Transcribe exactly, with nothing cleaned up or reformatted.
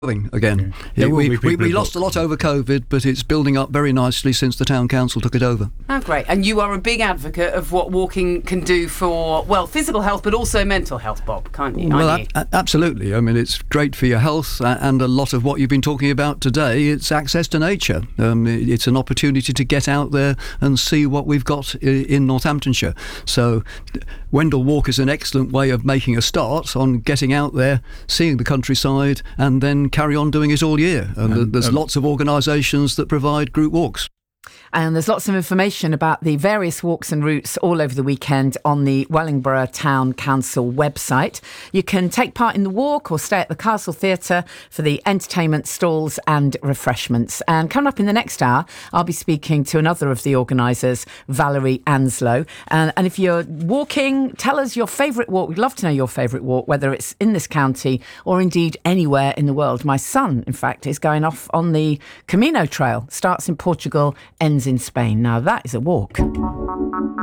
again. There will we, be we, people we who lost a lot over COVID, but it's building up very nicely since the town council took it over. Oh, great. And you are a big advocate of what walking can do for, well, physical health, but also mental health, Bob, can't you? Well, aren't you? a- absolutely. I mean, it's great for your health, uh, and a lot of what you've been talking about today, it's access to nature. Um, it- it's an opportunity to get out there and see what we've got i- in Northamptonshire. So Wendell Walk is an excellent way of making a start on getting out there, seeing the countryside, and then carry on doing it all year. And Um, there's um, lots of organisations that provide group walks. And there's lots of information about the various walks and routes all over the weekend on the Wellingborough Town Council website. You can take part in the walk or stay at the Castle Theatre for the entertainment stalls and refreshments. And coming up in the next hour, I'll be speaking to another of the organisers, Valerie Anslow. And, and if you're walking, tell us your favourite walk. We'd love to know your favourite walk, whether it's in this county or indeed anywhere in the world. My son, in fact, is going off on the Camino Trail. Starts in Portugal, ends in Spain. Now that is a walk.